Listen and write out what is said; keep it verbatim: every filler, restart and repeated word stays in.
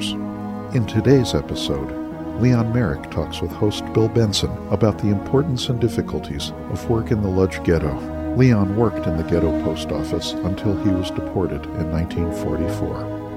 years. In today's episode, Leon Merrick talks with host Bill Benson about the importance and difficulties of work in the Lodz Ghetto. Leon worked in the ghetto post office until he was deported in nineteen forty-four.